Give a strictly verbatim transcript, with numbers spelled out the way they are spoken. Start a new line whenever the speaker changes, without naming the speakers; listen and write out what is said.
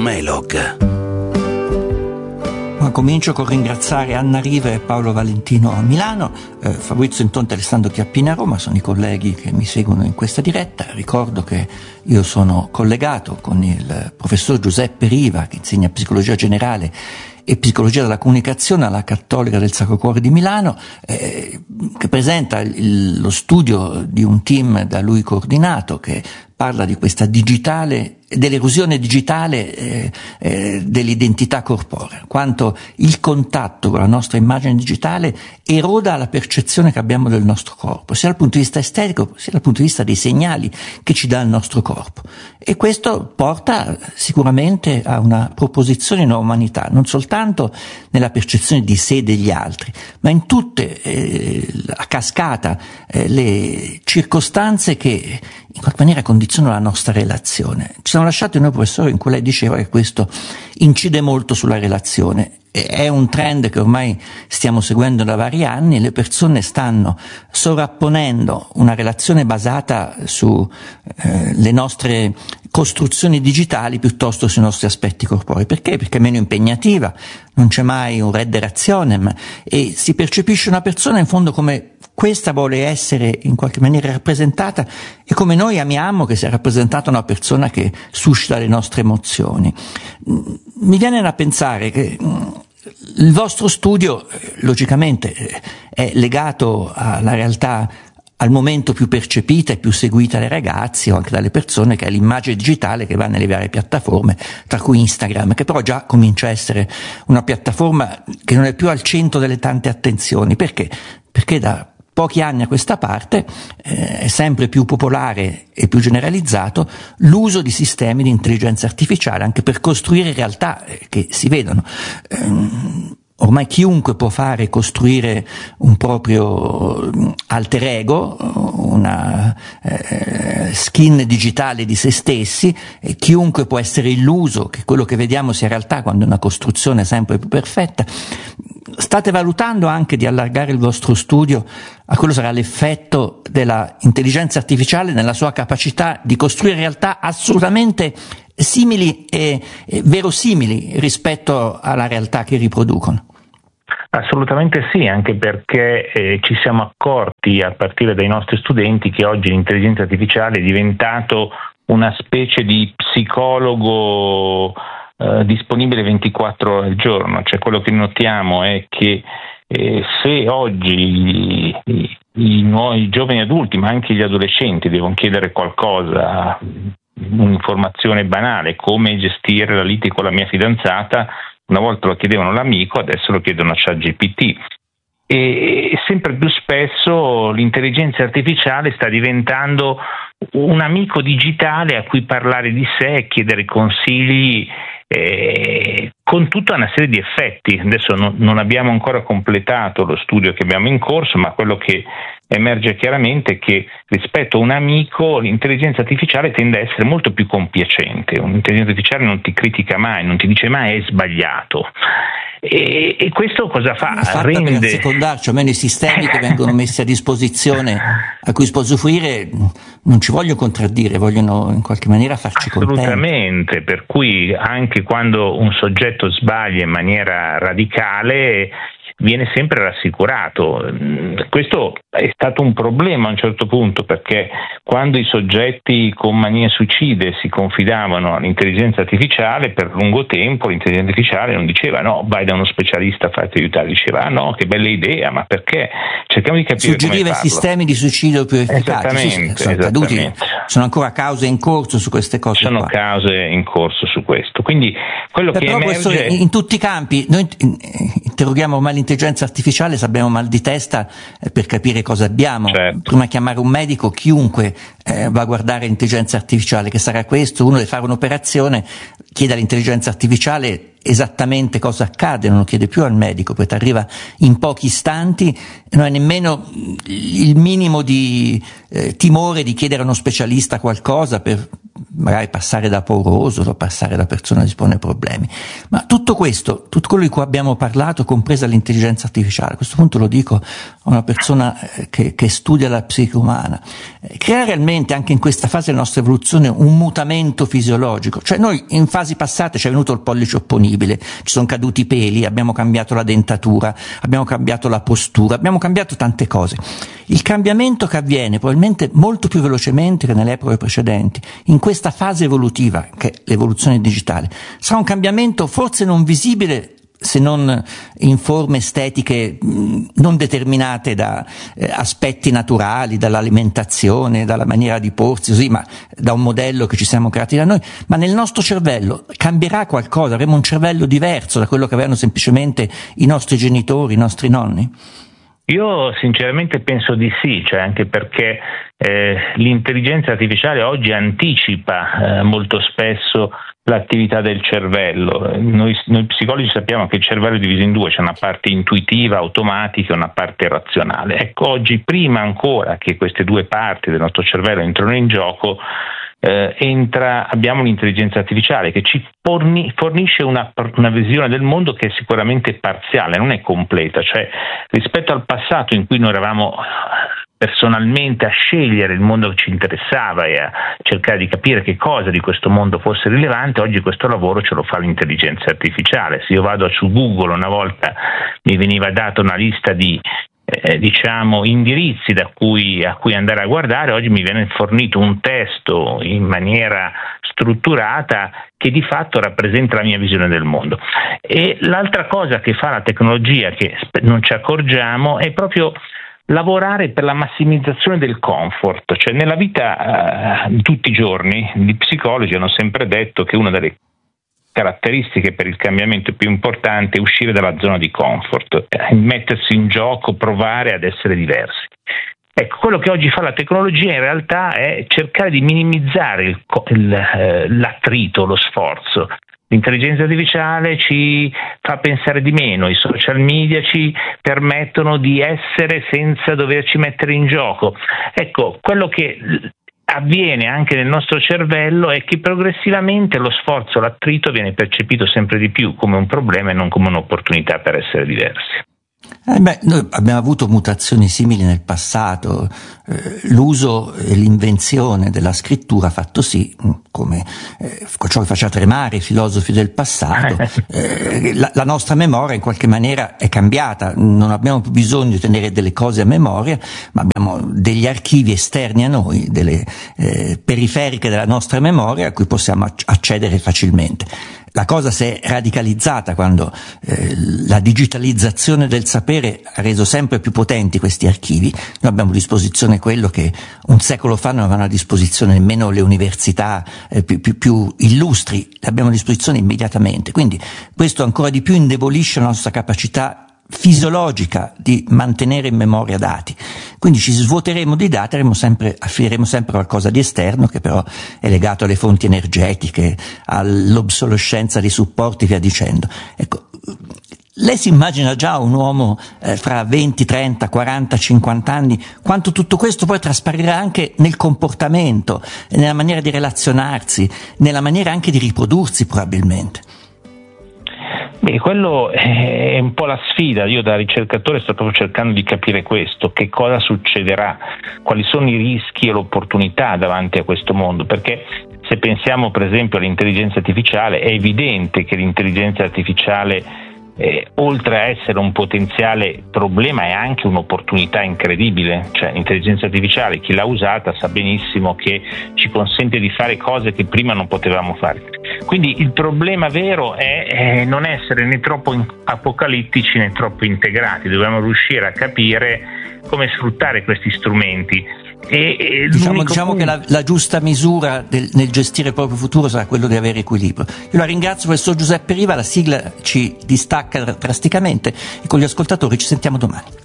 Melog.
Ma comincio con ringraziare Anna Riva e Paolo Valentino a Milano, eh, Fabrizio Intonte e Alessandro Chiappini a Roma, sono i colleghi che mi seguono in questa diretta. Ricordo che io sono collegato con il professor Giuseppe Riva, che insegna psicologia generale e psicologia della comunicazione alla Cattolica del Sacro Cuore di Milano, eh, che presenta il, lo studio di un team da lui coordinato che parla di questa digitale, dell'erosione digitale eh, eh, dell'identità corporea, quanto il contatto con la nostra immagine digitale eroda la percezione che abbiamo del nostro corpo, sia dal punto di vista estetico sia dal punto di vista dei segnali che ci dà il nostro corpo. E questo porta sicuramente a una proposizione nella umanità, non soltanto nella percezione di sé e degli altri, ma in tutte eh, a cascata eh, le circostanze che in qualche maniera condizionano la nostra relazione. Ci siamo lasciati noi, professore, in cui lei diceva che questo incide molto sulla relazione. È un trend che ormai stiamo seguendo da vari anni, le persone stanno sovrapponendo una relazione basata su eh, le nostre costruzioni digitali piuttosto sui nostri aspetti corporei. Perché? Perché è meno impegnativa, non c'è mai un redde rationem e si percepisce una persona in fondo come questa vuole essere in qualche maniera rappresentata e come noi amiamo che sia rappresentata una persona che suscita le nostre emozioni. Mi viene da pensare che il vostro studio logicamente è legato alla realtà, al momento più percepita e più seguita dai ragazzi o anche dalle persone, che è l'immagine digitale che va nelle varie piattaforme, tra cui Instagram, che però già comincia a essere una piattaforma che non è più al centro delle tante attenzioni. Perché? Perché da pochi anni a questa parte eh, è sempre più popolare e più generalizzato l'uso di sistemi di intelligenza artificiale anche per costruire realtà eh, che si vedono. Ehm, ormai chiunque può fare costruire un proprio alter ego, una eh, skin digitale di se stessi, e chiunque può essere illuso che quello che vediamo sia realtà quando è una costruzione sempre più perfetta. State valutando anche di allargare il vostro studio a quello sarà l'effetto della intelligenza artificiale nella sua capacità di costruire realtà assolutamente simili e, e verosimili rispetto alla realtà che riproducono?
Assolutamente sì, anche perché eh, ci siamo accorti a partire dai nostri studenti che oggi l'intelligenza artificiale è diventato una specie di psicologo eh, disponibile ventiquattro ore al giorno. Cioè, quello che notiamo è che eh, se oggi i, i nuovi giovani adulti, ma anche gli adolescenti, devono chiedere qualcosa, un'informazione banale, come gestire la lite con la mia fidanzata, una volta lo chiedevano all'amico, adesso lo chiedono a ChatGPT. E sempre più spesso l'intelligenza artificiale sta diventando un amico digitale a cui parlare di sé e chiedere consigli eh, con tutta una serie di effetti. Adesso no, non abbiamo ancora completato lo studio che abbiamo in corso, ma quello che emerge chiaramente è che rispetto a un amico l'intelligenza artificiale tende a essere molto più compiacente. Un'intelligenza artificiale non ti critica mai, non ti dice mai è sbagliato. E, e questo cosa fa? Rende...
per secondarci, almeno i sistemi che vengono messi a disposizione a cui si può usufruire non ci vogliono contraddire, vogliono in qualche maniera farci contenti.
Assolutamente, per cui anche quando un soggetto sbaglia in maniera radicale viene sempre rassicurato. Questo è stato un problema a un certo punto, perché quando i soggetti con manie suicide si confidavano all'intelligenza artificiale, per lungo tempo l'intelligenza artificiale non diceva no, vai da uno specialista, fate aiutare, diceva ah, no, che bella idea, ma perché? Cerchiamo di capire
Suggeriva
come farlo.
sistemi di suicidio più efficaci.
Esattamente,
sì, sono accaduti, sono ancora cause in corso su queste cose.
Sono
qua.
cause in corso su questo. Quindi quello
Beh,
che
però
emerge
in tutti i campi noi interroghiamo ormai l'intelligenza artificiale se abbiamo mal di testa per capire cosa abbiamo.
Certo.
Prima di chiamare un medico, chiunque eh, va a guardare l'intelligenza artificiale, che sarà questo, uno deve fare un'operazione, chiede all'intelligenza artificiale esattamente cosa accade, non lo chiede più al medico, perché arriva in pochi istanti, non è nemmeno il minimo di eh, timore di chiedere a uno specialista qualcosa per magari passare da pauroso, da passare da persona che si pone problemi. Ma tutto questo, tutto quello di cui abbiamo parlato, compresa l'intelligenza artificiale, a questo punto lo dico a una persona che, che studia la psiche umana, crea realmente anche in questa fase della nostra evoluzione un mutamento fisiologico. Cioè noi in fasi passate ci è venuto il pollice opponibile, ci sono caduti i peli, abbiamo cambiato la dentatura, abbiamo cambiato la postura, abbiamo cambiato tante cose. Il cambiamento che avviene probabilmente molto più velocemente che nelle epoche precedenti, in questa fase evolutiva che è l'evoluzione digitale, sarà un cambiamento forse non visibile se non in forme estetiche non determinate da eh, aspetti naturali, dall'alimentazione, dalla maniera di porsi, così, ma da un modello che ci siamo creati da noi, ma nel nostro cervello cambierà qualcosa, avremo un cervello diverso da quello che avevano semplicemente i nostri genitori, i nostri nonni?
Io sinceramente penso di sì, cioè anche perché eh, l'intelligenza artificiale oggi anticipa eh, molto spesso l'attività del cervello. Noi, noi psicologi sappiamo che il cervello è diviso in due, c'è una parte intuitiva, automatica e una parte razionale. Ecco, oggi prima ancora che queste due parti del nostro cervello entrano in gioco, eh, entra, abbiamo l'intelligenza artificiale che ci forni, fornisce una, una visione del mondo che è sicuramente parziale, non è completa. Cioè, rispetto al passato in cui noi eravamo personalmente a scegliere il mondo che ci interessava e a cercare di capire che cosa di questo mondo fosse rilevante, oggi questo lavoro ce lo fa l'intelligenza artificiale. Se io vado su Google, una volta mi veniva data una lista di eh, diciamo indirizzi da cui, a cui andare a guardare, oggi mi viene fornito un testo in maniera strutturata che di fatto rappresenta la mia visione del mondo. E l'altra cosa che fa la tecnologia, che non ci accorgiamo, è proprio lavorare per la massimizzazione del comfort. Cioè nella vita di uh, tutti i giorni gli psicologi hanno sempre detto che una delle caratteristiche per il cambiamento più importante è uscire dalla zona di comfort, eh, mettersi in gioco, provare ad essere diversi. Ecco, quello che oggi fa la tecnologia in realtà è cercare di minimizzare il, il, eh, l'attrito, lo sforzo. L'intelligenza artificiale ci fa pensare di meno, i social media ci permettono di essere senza doverci mettere in gioco. Ecco, quello che avviene anche nel nostro cervello è che progressivamente lo sforzo, l'attrito viene percepito sempre di più come un problema e non come un'opportunità per essere diversi.
Eh beh, noi abbiamo avuto mutazioni simili nel passato, eh, l'uso e l'invenzione della scrittura ha fatto sì, come eh, ciò che faceva tremare i filosofi del passato, eh, la, la nostra memoria in qualche maniera è cambiata, non abbiamo più bisogno di tenere delle cose a memoria, ma abbiamo degli archivi esterni a noi, delle eh, periferiche della nostra memoria a cui possiamo accedere facilmente. La cosa si è radicalizzata quando eh, la digitalizzazione del sapere ha reso sempre più potenti questi archivi. Noi abbiamo a disposizione quello che un secolo fa non avevano a disposizione nemmeno le università eh, più, più, più illustri, le abbiamo a disposizione immediatamente. Quindi questo ancora di più indebolisce la nostra capacità fisiologica di mantenere in memoria dati. Quindi ci svuoteremo di dati, sempre, affideremo sempre qualcosa di esterno che però è legato alle fonti energetiche, all'obsolescenza di supporti, via dicendo. Ecco, lei si immagina già un uomo eh, fra venti, trenta, quaranta, cinquanta anni, quanto tutto questo poi trasparirà anche nel comportamento, nella maniera di relazionarsi, nella maniera anche di riprodursi probabilmente.
Beh, quello è un po' la sfida. Io da ricercatore sto proprio cercando di capire questo, che cosa succederà, quali sono i rischi e l'opportunità davanti a questo mondo, perché se pensiamo per esempio all'intelligenza artificiale è evidente che l'intelligenza artificiale Eh, oltre a essere un potenziale problema è anche un'opportunità incredibile. Cioè l'intelligenza artificiale, chi l'ha usata sa benissimo che ci consente di fare cose che prima non potevamo fare. Quindi il problema vero è eh, non essere né troppo apocalittici né troppo integrati. Dobbiamo riuscire a capire come sfruttare questi strumenti. E, e
diciamo, diciamo che la, la giusta misura del, nel gestire il proprio futuro sarà quello di avere equilibrio. Io la ringrazio, professor Giuseppe Riva, la sigla ci distacca drasticamente e con gli ascoltatori ci sentiamo domani.